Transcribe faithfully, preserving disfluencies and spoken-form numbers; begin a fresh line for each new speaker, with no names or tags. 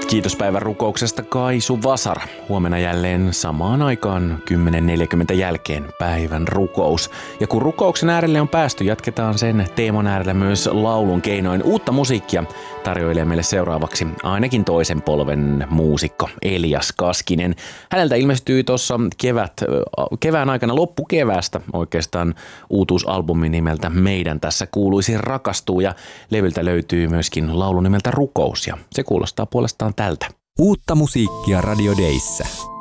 Kiitos päivän rukouksesta Kaisu Vasara. Huomenna jälleen samaan aikaan kymmenen neljäkymmentä jälkeen päivän rukous. Ja kun rukouksen äärelle on päästy, jatketaan sen teeman äärellä myös laulun keinoin. Uutta musiikkia tarjoilee meille seuraavaksi ainakin toisen polven muusikko Elias Kaskinen. Häneltä ilmestyy tuossa kevät, kevään aikana loppukeväästä oikeastaan uutuusalbumi nimeltä Meidän tässä kuuluisi rakastuu. Ja levyltä löytyy myöskin laulu nimeltä Rukous ja se kuulostaa puolestaan tältä.
Uutta musiikkia Radio Dayssä.